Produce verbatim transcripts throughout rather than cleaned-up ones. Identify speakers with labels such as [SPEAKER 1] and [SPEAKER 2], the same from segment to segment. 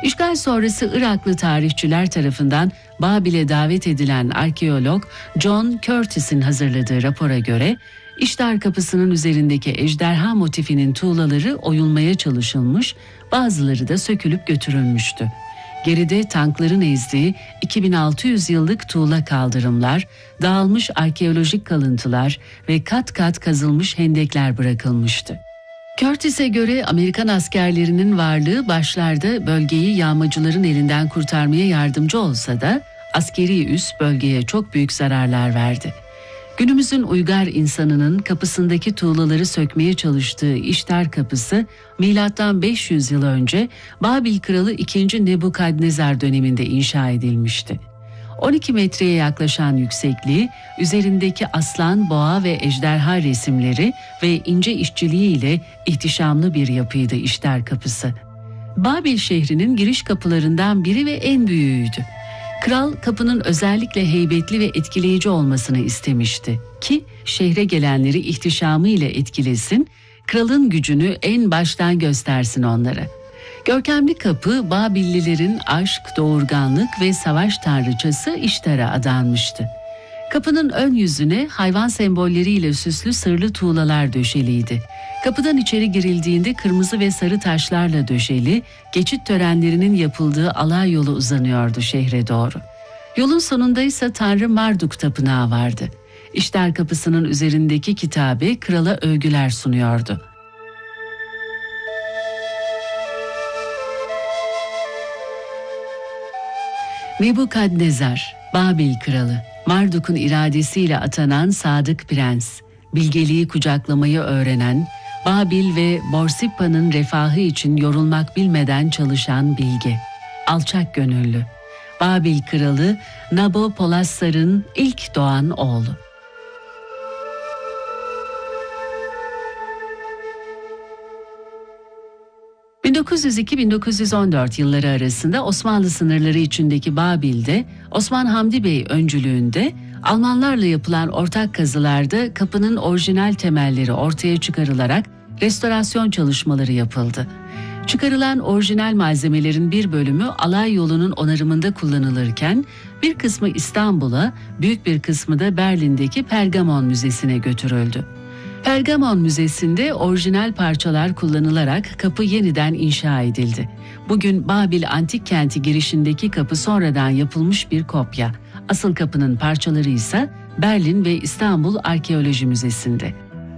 [SPEAKER 1] İşgal sonrası Iraklı tarihçiler tarafından Babil'e davet edilen arkeolog John Curtis'in hazırladığı rapora göre İştar Kapısı'nın üzerindeki ejderha motifinin tuğlaları oyulmaya çalışılmış, bazıları da sökülüp götürülmüştü. Geride tankların ezdiği iki bin altı yüz yıllık tuğla kaldırımlar, dağılmış arkeolojik kalıntılar ve kat kat kazılmış hendekler bırakılmıştı. Curtis'e göre Amerikan askerlerinin varlığı başlarda bölgeyi yağmacıların elinden kurtarmaya yardımcı olsa da askeri üs bölgeye çok büyük zararlar verdi. Günümüzün uygar insanının kapısındaki tuğlaları sökmeye çalıştığı İştar Kapısı, milattan beş yüz yıl önce Babil Kralı ikinci. Nebukadnezar döneminde inşa edilmişti. on iki metreye yaklaşan yüksekliği, üzerindeki aslan, boğa ve ejderha resimleri ve ince işçiliğiyle ihtişamlı bir yapıydı İştar Kapısı. Babil şehrinin giriş kapılarından biri ve en büyüğüydü. Kral kapının özellikle heybetli ve etkileyici olmasını istemişti ki şehre gelenleri ihtişamıyla etkilesin, kralın gücünü en baştan göstersin onlara. Görkemli kapı Babillilerin aşk, doğurganlık ve savaş tanrıçası İştar'a adanmıştı. Kapının ön yüzüne hayvan sembolleriyle süslü sırlı tuğlalar döşeliydi. Kapıdan içeri girildiğinde kırmızı ve sarı taşlarla döşeli, geçit törenlerinin yapıldığı alay yolu uzanıyordu şehre doğru. Yolun sonunda ise Tanrı Marduk tapınağı vardı. İştar Kapısı'nın üzerindeki kitabe krala övgüler sunuyordu. Nebukadnezar, Babil kralı, Marduk'un iradesiyle atanan sadık prens, bilgeliği kucaklamayı öğrenen, Babil ve Borsippa'nın refahı için yorulmak bilmeden çalışan bilge, alçak gönüllü, Babil kralı Nabopolassar'ın ilk doğan oğlu. bin dokuz yüz iki - bin dokuz yüz on dört yılları arasında Osmanlı sınırları içindeki Babil'de Osman Hamdi Bey öncülüğünde Almanlarla yapılan ortak kazılarda kapının orijinal temelleri ortaya çıkarılarak restorasyon çalışmaları yapıldı. Çıkarılan orijinal malzemelerin bir bölümü alay yolunun onarımında kullanılırken bir kısmı İstanbul'a, büyük bir kısmı da Berlin'deki Pergamon Müzesi'ne götürüldü. Pergamon Müzesi'nde orijinal parçalar kullanılarak kapı yeniden inşa edildi. Bugün Babil Antik Kenti girişindeki kapı sonradan yapılmış bir kopya. Asıl kapının parçaları ise Berlin ve İstanbul Arkeoloji Müzesi'nde.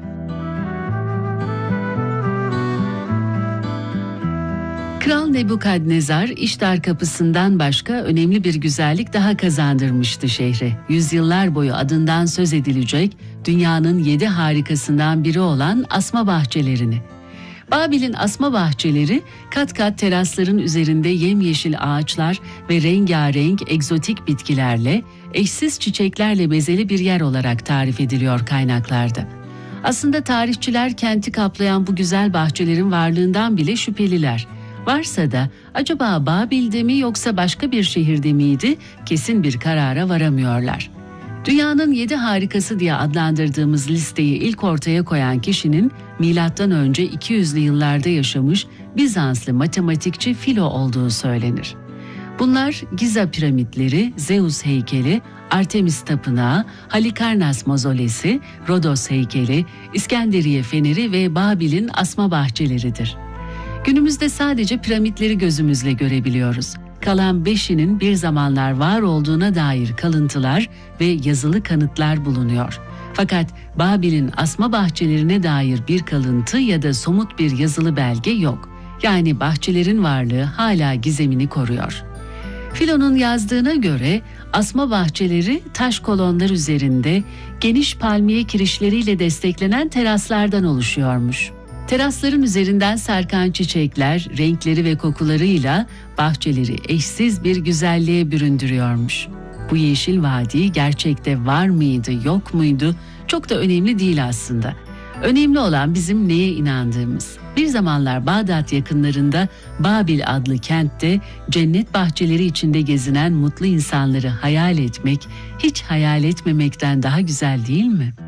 [SPEAKER 1] Kral Nebukadnezar, İştar Kapısı'ndan başka önemli bir güzellik daha kazandırmıştı şehre. Yüzyıllar boyu adından söz edilecek dünyanın yedi harikasından biri olan asma bahçelerini. Babil'in asma bahçeleri kat kat terasların üzerinde yemyeşil ağaçlar ve rengarenk egzotik bitkilerle, eşsiz çiçeklerle bezeli bir yer olarak tarif ediliyor kaynaklarda. Aslında tarihçiler kenti kaplayan bu güzel bahçelerin varlığından bile şüpheliler. Varsa da acaba Babil'de mi yoksa başka bir şehirde miydi, kesin bir karara varamıyorlar. Dünyanın yedi harikası diye adlandırdığımız listeyi ilk ortaya koyan kişinin milattan önce iki yüzlü yıllarda yaşamış Bizanslı matematikçi Filo olduğu söylenir. Bunlar Giza piramitleri, Zeus heykeli, Artemis tapınağı, Halikarnas mozolesi, Rodos heykeli, İskenderiye feneri ve Babil'in asma bahçeleridir. Günümüzde sadece piramitleri gözümüzle görebiliyoruz. Kalan beşinin bir zamanlar var olduğuna dair kalıntılar ve yazılı kanıtlar bulunuyor. Fakat Babil'in asma bahçelerine dair bir kalıntı ya da somut bir yazılı belge yok. Yani bahçelerin varlığı hala gizemini koruyor. Filo'nun yazdığına göre asma bahçeleri taş kolonlar üzerinde geniş palmiye kirişleriyle desteklenen teraslardan oluşuyormuş. Terasların üzerinden sarkan çiçekler, renkleri ve kokularıyla bahçeleri eşsiz bir güzelliğe büründürüyormuş. Bu yeşil vadi gerçekte var mıydı, yok muydu? Çok da önemli değil aslında. Önemli olan bizim neye inandığımız. Bir zamanlar Bağdat yakınlarında Babil adlı kentte cennet bahçeleri içinde gezinen mutlu insanları hayal etmek, hiç hayal etmemekten daha güzel değil mi?